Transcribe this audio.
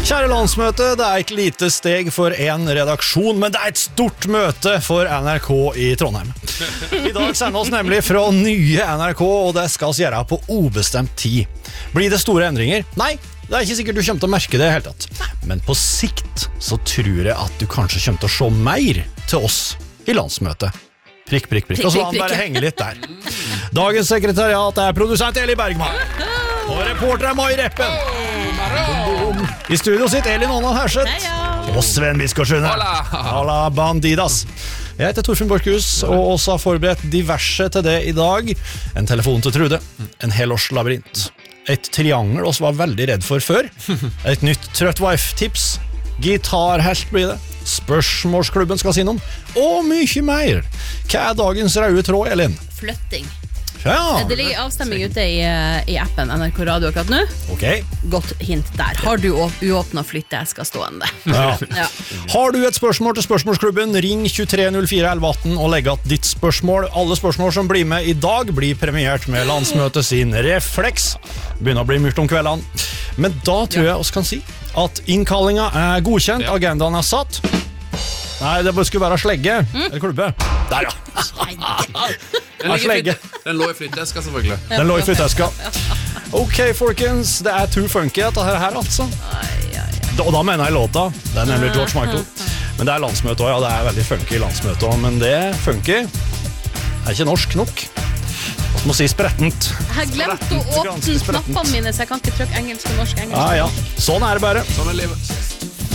Kjære landsmøte, det er et lite steg for en redaksjon, men det er et stort møte for NRK i Trondheim. I dag sender oss nemlig fra nye NRK, og det skal vi gjøre på ubestemt tid. Blir det store endringer? Nei, det er ikke sikkert du kommer til å merke det i hele tatt. Men på sikt så tror jeg at du kanskje kommer til å se mer til oss i landsmøtet. Prikk, prikk, prikk. Og så han bare henge litt der. Dagens sekretariat er produsent Eli Bergman. Og reporter er Mai Reppen. I studio sitter Elin Ånda Herseth. Og Sven Biskorsund. Hola, bandidas. Jeg heter Torfinn Borchhus, og også har forberedt diverse til det i dag. En telefon til Trude. En helårslabyrint. Et triangel oss var veldig redd for før. Et nytt Trøtt Wife-tips. Gitarhelt blir det. Spørsmålsklubben skal si noen. Og mye mer. Hva er dagens røde tråd, Elin? Flytting. Ja. Det ligger avstemming ute i appen NRK Radio akkurat nå. Ok. Godt hint der. Har du uåpnet flytteesker stående? Ja. Ja. Har du et spørsmål til spørsmålsklubben, ring 23041118 og legg at ditt spørsmål. Alle spørsmål som blir med i dag blir premiert med landsmøtet sin refleks. Begynner å bli mørkt om kveldene. Men da tror jeg oss kan si at innkallinga er godkjent, agendaen er satt. Nei, det skulle være slegge. Eller klubbe. Der, ja. Den lå i flytteeska, selvfølgelig. Den lå i flytteeska. Ok, folkens, det er too funky dette her, altså. Og da mener jeg låta. Det er nemlig George Michael. Men det er landsmøte også, ja, det er veldig funky landsmøte også. Men det funky er ikke norsk nok. Jeg må si sprettent. Jeg har glemt å åpne knappene mine, så jeg kan ikke trykke engelsk og norsk. Ja, ja. Sånn er det bare. Sånn er livet.